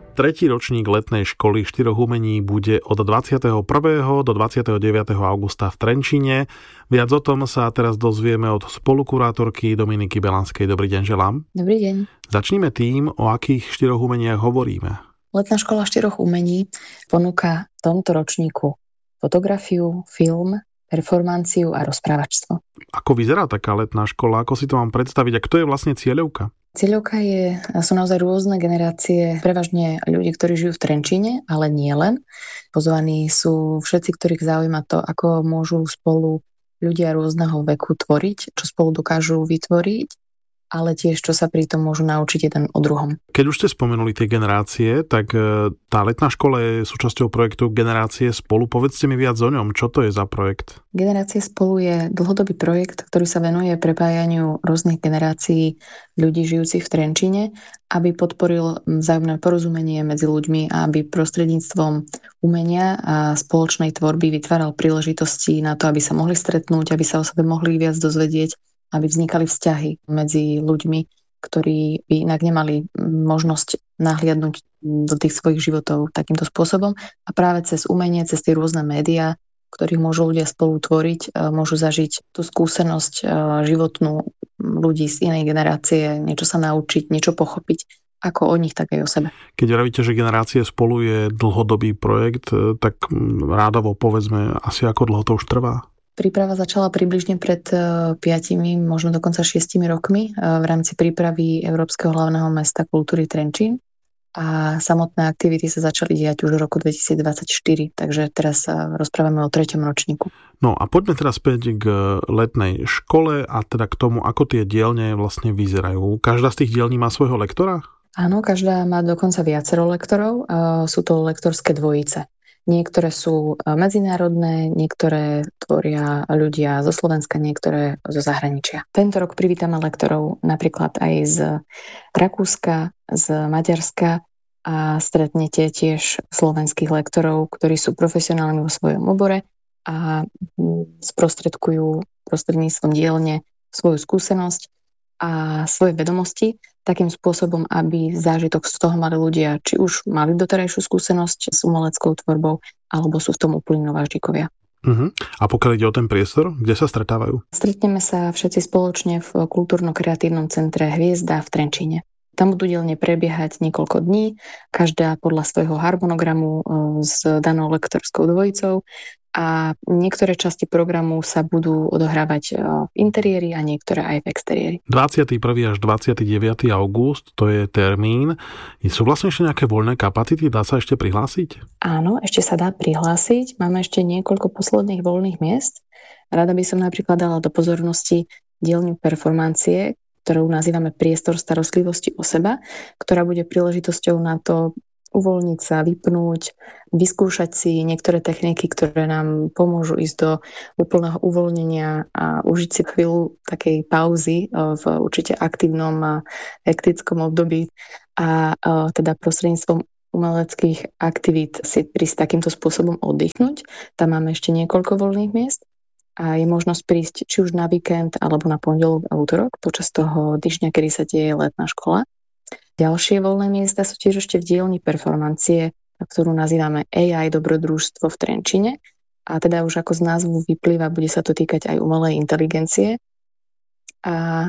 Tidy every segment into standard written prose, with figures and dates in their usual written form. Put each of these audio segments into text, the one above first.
Tretí ročník letnej školy štyroch umení bude od 21. do 29. augusta v Trenčíne. Viac o tom sa teraz dozvieme od spolukurátorky Dominiky Belanskej. Dobrý deň želám. Dobrý deň. Začníme tým, o akých štyroch umeniach hovoríme. Letná škola štyroch umení ponúka v tomto ročníku fotografiu, film, performanciu a rozprávačstvo. Ako vyzerá taká letná škola? Ako si to mám predstaviť? A kto je vlastne cieľovka? Cieľovka sú naozaj rôzne generácie, prevažne ľudí, ktorí žijú v Trenčíne, ale nie len. Pozvaní sú všetci, ktorých zaujíma to, ako môžu spolu ľudia rôzneho veku tvoriť, čo spolu dokážu vytvoriť, ale tiež, čo sa pri tom môžu naučiť jeden o druhom. Keď už ste spomenuli tie generácie, tak tá letná škola je súčasťou projektu Generácie spolu. Povedzte mi viac o ňom. Čo to je za projekt? Generácie spolu je dlhodobý projekt, ktorý sa venuje prepájaniu rôznych generácií ľudí žijúcich v Trenčíne, aby podporil vzájomné porozumenie medzi ľuďmi a aby prostredníctvom umenia a spoločnej tvorby vytváral príležitosti na to, aby sa mohli stretnúť, aby sa o sebe mohli viac dozvedieť, aby vznikali vzťahy medzi ľuďmi, ktorí by inak nemali možnosť nahliadnúť do tých svojich životov takýmto spôsobom. A práve cez umenie, cez tie rôzne médiá, ktorých môžu ľudia spolu tvoriť, môžu zažiť tú skúsenosť životnú ľudí z inej generácie, niečo sa naučiť, niečo pochopiť, ako o nich, tak aj o sebe. Keď vravíte, že Generácie spolu je dlhodobý projekt, tak rádovo povedzme asi ako dlho to už trvá? Príprava začala približne pred 5, možno dokonca 6 rokmi v rámci prípravy Európskeho hlavného mesta kultúry Trenčín a samotné aktivity sa začali diať už v roku 2024, takže teraz rozprávame o 3. ročníku. No a poďme teraz späť k letnej škole a teda k tomu, ako tie dielne vlastne vyzerajú. Každá z tých dielní má svojho lektora? Áno, každá má dokonca viacero lektorov, sú to lektorské dvojice. Niektoré sú medzinárodné, niektoré tvoria ľudia zo Slovenska, niektoré zo zahraničia. Tento rok privítame lektorov napríklad aj z Rakúska, z Maďarska a stretnete tiež slovenských lektorov, ktorí sú profesionálni vo svojom obore a sprostredkujú prostredníctvom dielne svoju skúsenosť a svoje vedomosti takým spôsobom, aby zážitok z toho mali ľudia, či už mali doterajšiu skúsenosť s umeleckou tvorbou, alebo sú v tom úplní nováčikovia. A pokiaľ ide o ten priestor, kde sa stretávajú? Stretneme sa všetci spoločne v kultúrno-kreatívnom centre Hviezda v Trenčíne. Tam budú dielne prebiehať niekoľko dní, každá podľa svojho harmonogramu s danou lektorskou dvojicou a niektoré časti programu sa budú odohrávať v interiéri a niektoré aj v exteriéri. 21. až 29. august, to je termín. Sú vlastne ešte nejaké voľné kapacity? Dá sa ešte prihlásiť? Áno, ešte sa dá prihlásiť. Máme ešte niekoľko posledných voľných miest. Rada by som napríklad dala do pozornosti dielňu performancie, ktorú nazývame Priestor starostlivosti o seba, ktorá bude príležitosťou na to uvoľniť sa, vypnúť, vyskúšať si niektoré techniky, ktoré nám pomôžu ísť do úplného uvoľnenia a užiť si chvíľu takej pauzy v určite aktívnom a hektickom období a teda prostredníctvom umeleckých aktivít si prísť takýmto spôsobom oddychnúť. Tam máme ešte niekoľko voľných miest a je možnosť prísť či už na víkend alebo na pondelok a útorok počas toho týždňa, kedy sa deje letná škola. Ďalšie voľné miesta sú tiež ešte v dielni performancie, ktorú nazývame AI dobrodružstvo v Trenčine. A teda už ako z názvu vyplýva, bude sa to týkať aj umelej inteligencie. A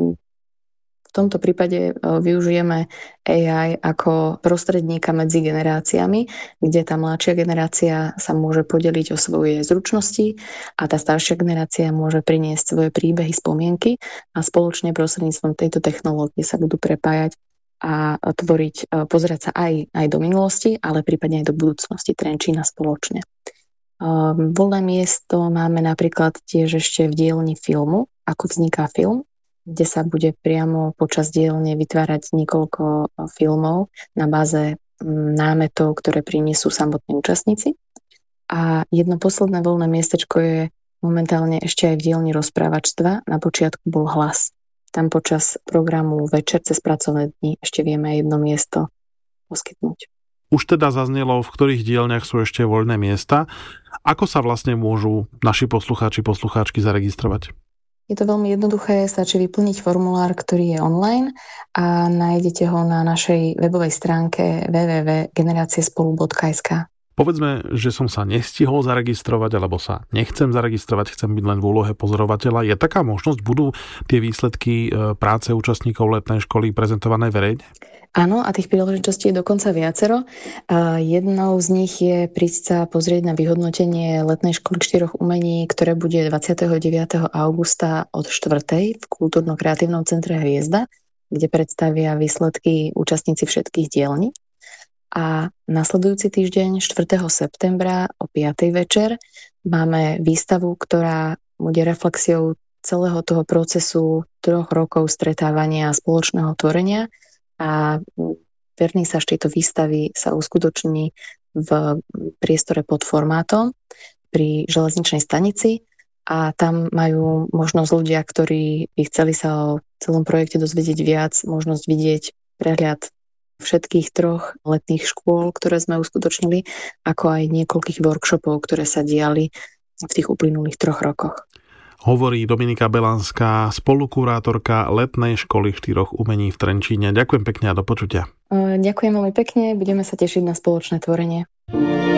v tomto prípade využijeme AI ako prostredníka medzi generáciami, kde tá mladšia generácia sa môže podeliť o svoje zručnosti a tá staršia generácia môže priniesť svoje príbehy, spomienky a spoločne prostredníctvom tejto technológie sa budú prepájať a tvoriť, pozerať sa aj do minulosti, ale prípadne aj do budúcnosti Trenčína spoločne. Voľné miesto máme napríklad tiež ešte v dielni filmu, ako vzniká film, kde sa bude priamo počas dielne vytvárať niekoľko filmov na báze námetov, ktoré prinesú samotní účastníci. A jedno posledné voľné miestečko je momentálne ešte aj v dielni rozprávačstva. Na počiatku bol Hlas. Tam počas programu Večer cez pracovné dni ešte vieme jedno miesto poskytnúť. Už teda zaznelo, v ktorých dielňach sú ešte voľné miesta. Ako sa vlastne môžu naši poslucháči, poslucháčky zaregistrovať? Je to veľmi jednoduché, stačí vyplniť formulár, ktorý je online a nájdete ho na našej webovej stránke www.generatiespolu.sk. Povedzme, že som sa nestihol zaregistrovať, alebo sa nechcem zaregistrovať, chcem byť len v úlohe pozorovateľa. Je taká možnosť? Budú tie výsledky práce účastníkov letnej školy prezentované verejne? Áno, a tých príležitostí je dokonca viacero. Jednou z nich je prísť sa pozrieť na vyhodnotenie letnej školy 4 umení, ktoré bude 29. augusta od 4. v Kultúrno-kreatívnom centre Hviezda, kde predstavia výsledky účastníci všetkých dielní. A nasledujúci týždeň 4. septembra o 5. večer máme výstavu, ktorá bude reflexiou celého toho procesu 3 rokov stretávania a spoločného tvorenia. A vernísaž tejto výstavy sa uskutoční v priestore pod formátom pri železničnej stanici a tam majú možnosť ľudia, ktorí by chceli sa o celom projekte dozvedieť viac, možnosť vidieť prehľad všetkých 3 letných škôl, ktoré sme uskutočnili, ako aj niekoľkých workshopov, ktoré sa diali v tých uplynulých 3 rokoch. Hovorí Dominika Belanská, spolukurátorka letnej školy 4 umení v Trenčíne. Ďakujem pekne a do počutia. Ďakujem veľmi pekne, budeme sa tešiť na spoločné tvorenie.